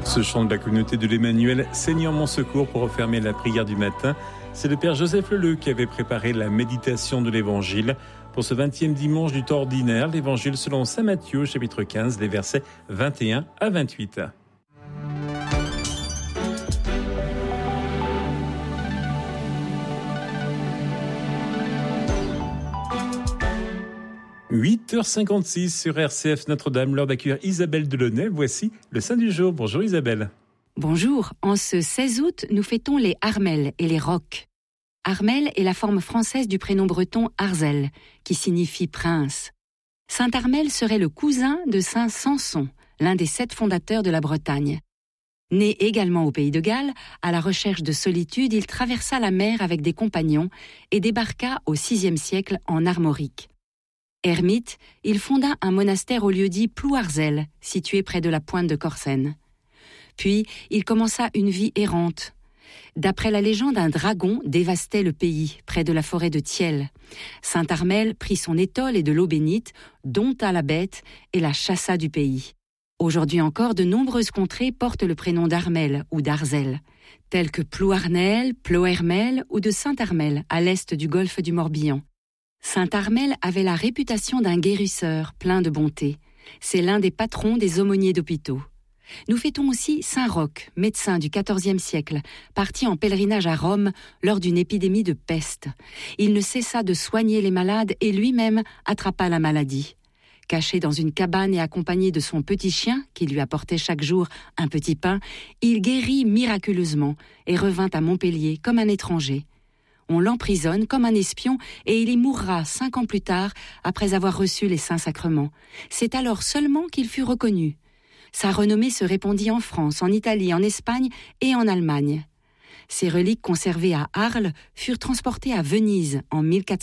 Ce chant de la communauté de l'Emmanuel, Seigneur mon secours, pour refermer la prière du matin, c'est le Père Joseph Leleu qui avait préparé la méditation de l'Évangile. Pour ce 20e dimanche du temps ordinaire, l'Évangile selon saint Matthieu, chapitre 15, les versets 21 à 28. « 8h56 sur RCF Notre-Dame, l'heure d'accueillir Isabelle Delaunay. Voici le Saint du jour. Bonjour Isabelle. Bonjour, en ce 16 août, nous fêtons les Armelles et les Rocs. Armelle est la forme française du prénom breton Arzel, qui signifie prince. Saint Armelle serait le cousin de Saint Samson, l'un des 7 fondateurs de la Bretagne. Né également au pays de Galles, à la recherche de solitude, il traversa la mer avec des compagnons et débarqua au VIe siècle en Armorique. Ermite, il fonda un monastère au lieu-dit Plouarzel, situé près de la pointe de Corsen. Puis, il commença une vie errante. D'après la légende, un dragon dévastait le pays, près de la forêt de Thiel. Saint Armelle prit son étole et de l'eau bénite, dompta la bête et la chassa du pays. Aujourd'hui encore, de nombreuses contrées portent le prénom d'Armelle ou d'Arzel, telles que Plouarnel, Plohermel ou de Saint-Armel, à l'est du golfe du Morbihan. Saint Armelle avait la réputation d'un guérisseur plein de bonté. C'est l'un des patrons des aumôniers d'hôpitaux. Nous fêtons aussi Saint Roch, médecin du XIVe siècle, parti en pèlerinage à Rome lors d'une épidémie de peste. Il ne cessa de soigner les malades et lui-même attrapa la maladie. Caché dans une cabane et accompagné de son petit chien, qui lui apportait chaque jour un petit pain, il guérit miraculeusement et revint à Montpellier comme un étranger. On l'emprisonne comme un espion et il y mourra 5 ans plus tard après avoir reçu les saints sacrements. C'est alors seulement qu'il fut reconnu. Sa renommée se répandit en France, en Italie, en Espagne et en Allemagne. Ses reliques conservées à Arles furent transportées à Venise en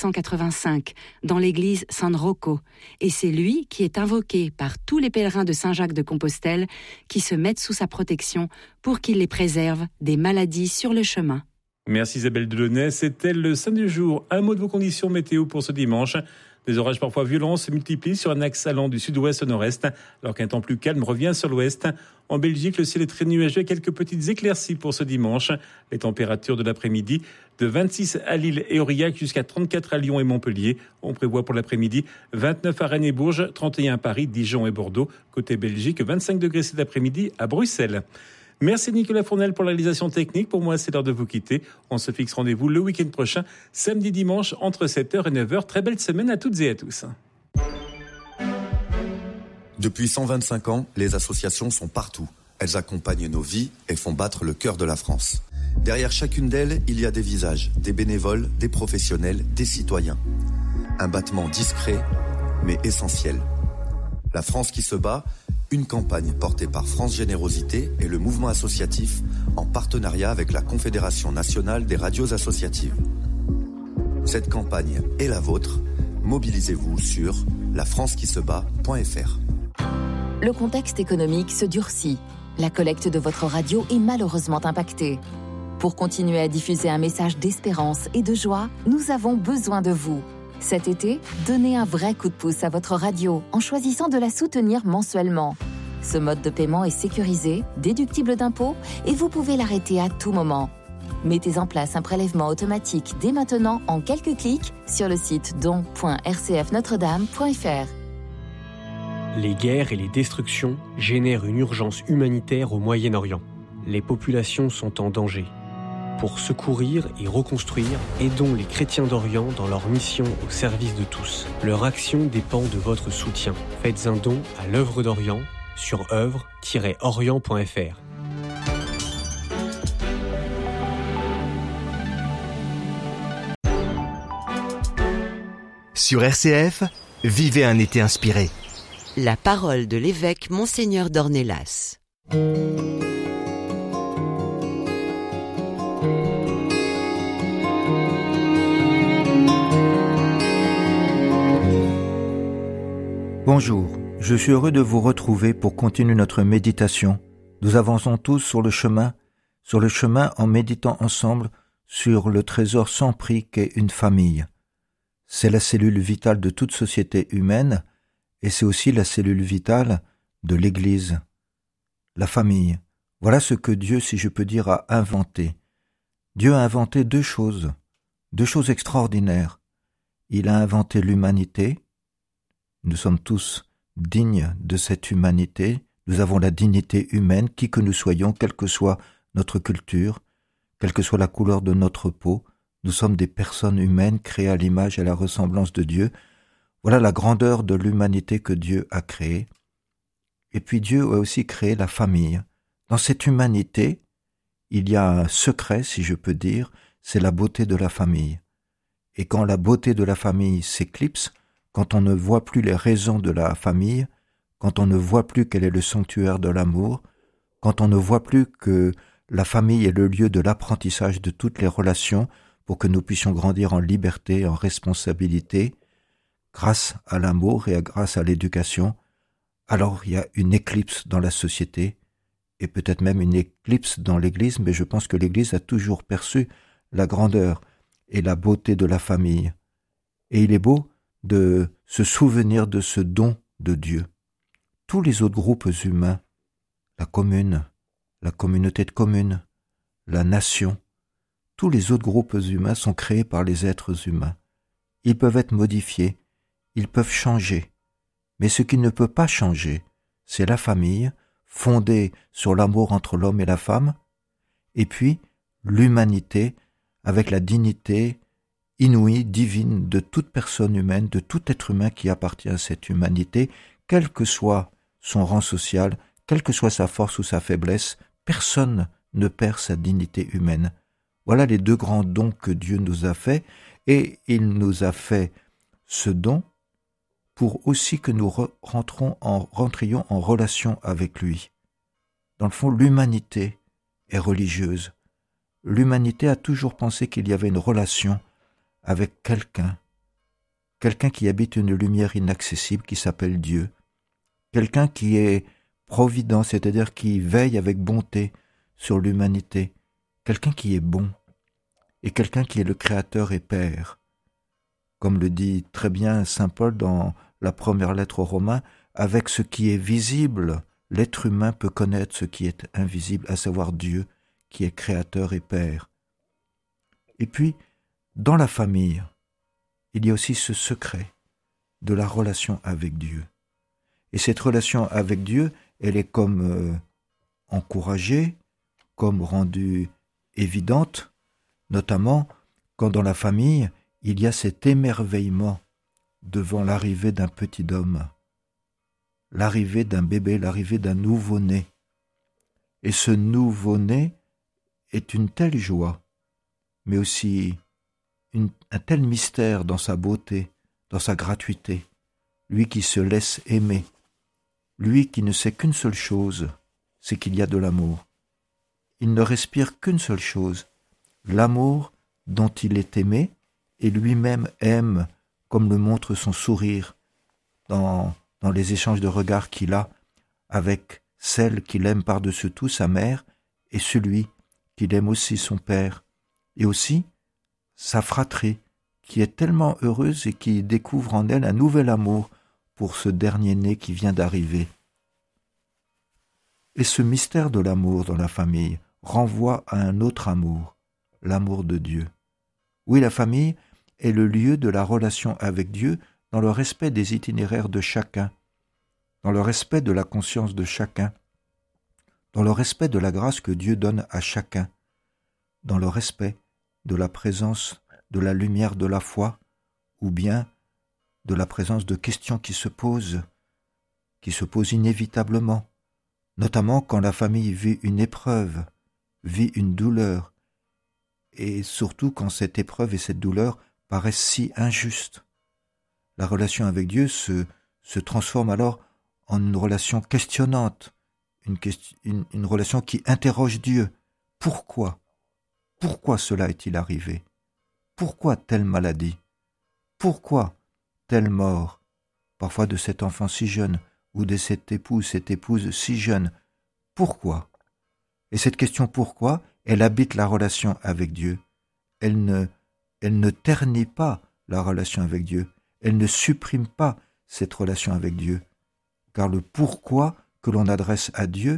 1485 dans l'église San Rocco et c'est lui qui est invoqué par tous les pèlerins de Saint-Jacques de Compostelle qui se mettent sous sa protection pour qu'il les préserve des maladies sur le chemin. Merci Isabelle Delaunay, c'était le Saint du jour. Un mot de vos conditions météo pour ce dimanche. Des orages parfois violents se multiplient sur un axe allant du sud-ouest au nord-est, alors qu'un temps plus calme revient sur l'ouest. En Belgique, le ciel est très nuageux avec quelques petites éclaircies pour ce dimanche. Les températures de l'après-midi, de 26 à Lille et Aurillac jusqu'à 34 à Lyon et Montpellier. On prévoit pour l'après-midi 29 à Rennes et Bourges, 31 à Paris, Dijon et Bordeaux. Côté Belgique, 25 degrés cet après-midi à Bruxelles. Merci Nicolas Fournel pour la réalisation technique. Pour moi, c'est l'heure de vous quitter. On se fixe rendez-vous le week-end prochain, samedi, dimanche, entre 7h et 9h. Très belle semaine à toutes et à tous. Depuis 125 ans, les associations sont partout. Elles accompagnent nos vies et font battre le cœur de la France. Derrière chacune d'elles, il y a des visages, des bénévoles, des professionnels, des citoyens. Un battement discret, mais essentiel. La France qui se bat, une campagne portée par France Générosité et le mouvement associatif en partenariat avec la Confédération nationale des radios associatives. Cette campagne est la vôtre. Mobilisez-vous sur lafrancequisebat.fr. Le contexte économique se durcit. La collecte de votre radio est malheureusement impactée. Pour continuer à diffuser un message d'espérance et de joie, nous avons besoin de vous. Cet été, donnez un vrai coup de pouce à votre radio en choisissant de la soutenir mensuellement. Ce mode de paiement est sécurisé, déductible d'impôts et vous pouvez l'arrêter à tout moment. Mettez en place un prélèvement automatique dès maintenant en quelques clics sur le site don.rcfnotredame.fr. Les guerres et les destructions génèrent une urgence humanitaire au Moyen-Orient. Les populations sont en danger. Pour secourir et reconstruire, aidons les chrétiens d'Orient dans leur mission au service de tous. Leur action dépend de votre soutien. Faites un don à l'œuvre d'Orient sur œuvre-orient.fr. Sur RCF, vivez un été inspiré. La parole de l'évêque Monseigneur d'Ornelas. Bonjour, je suis heureux de vous retrouver pour continuer notre méditation. Nous avançons tous sur le chemin en méditant ensemble sur le trésor sans prix qu'est une famille. C'est la cellule vitale de toute société humaine et c'est aussi la cellule vitale de l'Église. La famille, Voilà ce que Dieu, si je peux dire, a inventé. Dieu a inventé deux choses extraordinaires. Il a inventé l'humanité. Nous sommes tous dignes de cette humanité. Nous avons la dignité humaine, qui que nous soyons, quelle que soit notre culture, quelle que soit la couleur de notre peau. Nous sommes des personnes humaines créées à l'image et à la ressemblance de Dieu. Voilà la grandeur de l'humanité que Dieu a créée. Et puis Dieu a aussi créé la famille. Dans cette humanité, il y a un secret, si je peux dire, c'est la beauté de la famille. Et quand la beauté de la famille s'éclipse, quand on ne voit plus les raisons de la famille, quand on ne voit plus quel est le sanctuaire de l'amour, quand on ne voit plus que la famille est le lieu de l'apprentissage de toutes les relations pour que nous puissions grandir en liberté, en responsabilité, grâce à l'amour et grâce à l'éducation, alors il y a une éclipse dans la société, et peut-être même une éclipse dans l'Église, mais je pense que l'Église a toujours perçu la grandeur et la beauté de la famille. Et il est beau de se souvenir de ce don de Dieu. Tous les autres groupes humains, la commune, la communauté de communes, la nation, tous les autres groupes humains sont créés par les êtres humains. Ils peuvent être modifiés, ils peuvent changer, mais ce qui ne peut pas changer, c'est la famille, fondée sur l'amour entre l'homme et la femme, et puis l'humanité avec la dignité inouïe, divine de toute personne humaine, de tout être humain qui appartient à cette humanité, quel que soit son rang social, quelle que soit sa force ou sa faiblesse, personne ne perd sa dignité humaine. Voilà les deux grands dons que Dieu nous a faits, et il nous a fait ce don pour aussi que nous rentrions en relation avec lui. Dans le fond, l'humanité est religieuse. L'humanité a toujours pensé qu'il y avait une relation avec quelqu'un qui habite une lumière inaccessible qui s'appelle Dieu, quelqu'un qui est provident, c'est-à-dire qui veille avec bonté sur l'humanité, quelqu'un qui est bon, et quelqu'un qui est le Créateur et Père. Comme le dit très bien saint Paul dans la première lettre aux Romains, avec ce qui est visible, l'être humain peut connaître ce qui est invisible, à savoir Dieu, qui est Créateur et Père. Et puis, dans la famille, il y a aussi ce secret de la relation avec Dieu. Et cette relation avec Dieu, elle est comme encouragée, comme rendue évidente, notamment quand dans la famille, il y a cet émerveillement devant l'arrivée d'un petit homme, l'arrivée d'un bébé, l'arrivée d'un nouveau-né. Et ce nouveau-né est une telle joie, mais aussi un tel mystère dans sa beauté, dans sa gratuité, lui qui se laisse aimer, lui qui ne sait qu'une seule chose, c'est qu'il y a de l'amour. Il ne respire qu'une seule chose, l'amour dont il est aimé, et lui-même aime, comme le montre son sourire dans les échanges de regards qu'il a avec celle qu'il aime par-dessus tout, sa mère, et celui qu'il aime aussi, son père, et aussi sa fratrie, qui est tellement heureuse et qui découvre en elle un nouvel amour pour ce dernier-né qui vient d'arriver. Et ce mystère de l'amour dans la famille renvoie à un autre amour, l'amour de Dieu. Oui, la famille est le lieu de la relation avec Dieu dans le respect des itinéraires de chacun, dans le respect de la conscience de chacun, dans le respect de la grâce que Dieu donne à chacun, dans le respect de la présence de la lumière de la foi, ou bien de la présence de questions qui se posent inévitablement, notamment quand la famille vit une épreuve, vit une douleur, et surtout quand cette épreuve et cette douleur paraissent si injustes. La relation avec Dieu se transforme alors en une relation questionnante, une relation qui interroge Dieu. Pourquoi cela est-il arrivé? Pourquoi telle maladie? Pourquoi telle mort? Parfois de cet enfant si jeune, ou de cette épouse si jeune. Pourquoi? Et cette question pourquoi, elle habite la relation avec Dieu. Elle ne ternit pas la relation avec Dieu. Elle ne supprime pas cette relation avec Dieu. Car le pourquoi que l'on adresse à Dieu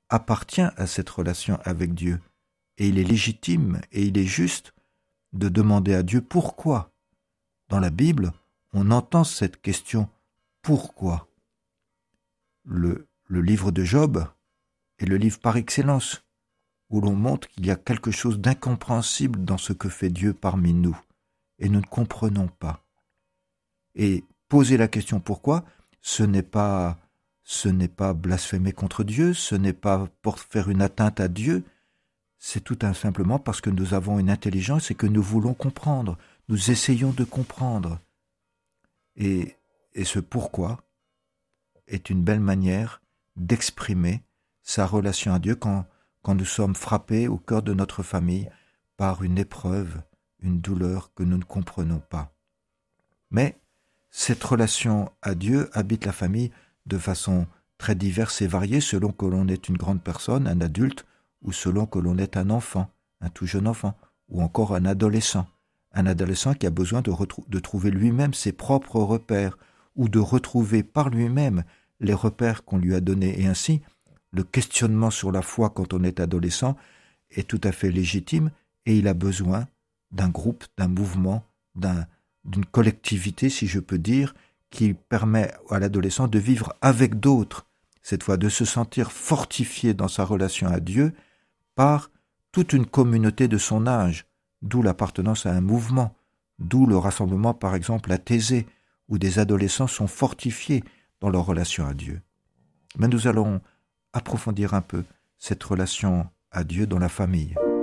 appartient à cette relation avec Dieu. Et il est légitime et il est juste de demander à Dieu pourquoi. Dans la Bible, on entend cette question « pourquoi ?» Le livre de Job est le livre par excellence où l'on montre qu'il y a quelque chose d'incompréhensible dans ce que fait Dieu parmi nous et nous ne comprenons pas. Et poser la question « pourquoi ?» ce n'est pas blasphémer contre Dieu, ce n'est pas pour faire une atteinte à Dieu, c'est tout simplement parce que nous avons une intelligence et que nous voulons comprendre, nous essayons de comprendre. Et ce pourquoi est une belle manière d'exprimer sa relation à Dieu quand nous sommes frappés au cœur de notre famille par une épreuve, une douleur que nous ne comprenons pas. Mais cette relation à Dieu habite la famille de façon très diverse et variée selon que l'on est une grande personne, un adulte, ou selon que l'on est un enfant, un tout jeune enfant, ou encore un adolescent qui a besoin de trouver lui-même ses propres repères, ou de retrouver par lui-même les repères qu'on lui a donnés. Et ainsi, le questionnement sur la foi quand on est adolescent est tout à fait légitime, et il a besoin d'un groupe, d'un mouvement, d'une collectivité, si je peux dire, qui permet à l'adolescent de vivre avec d'autres, cette fois de se sentir fortifié dans sa relation à Dieu par toute une communauté de son âge, d'où l'appartenance à un mouvement, d'où le rassemblement par exemple à Thésée, où des adolescents sont fortifiés dans leur relation à Dieu. Mais nous allons approfondir un peu cette relation à Dieu dans la famille.